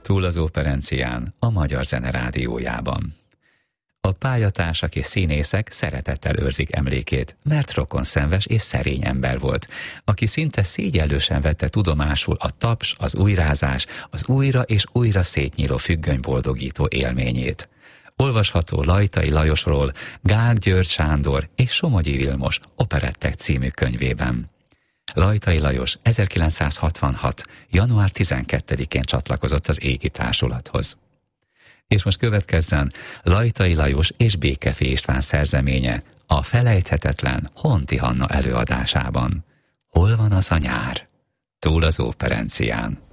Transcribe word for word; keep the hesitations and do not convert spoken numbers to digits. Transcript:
Túl az operencián, a Magyar Zene Rádiójában. A pályatársak és színészek szeretettel őrzik emlékét, mert rokonszenves és szerény ember volt, aki szinte szégyellősen vette tudomásul a taps, az újrázás, az újra és újra szétnyíló függöny boldogító élményét. Olvasható Lajtai Lajosról Gál György Sándor és Somogyi Vilmos Operettek című könyvében. Lajtai Lajos ezerkilencszázhatvanhat. január tizenkettedikén csatlakozott az Égi Társulathoz. És most következzen Lajtai Lajos és Békefé István szerzeménye a felejthetetlen Honti Hanna előadásában. Hol van az a nyár? Túl az operencián.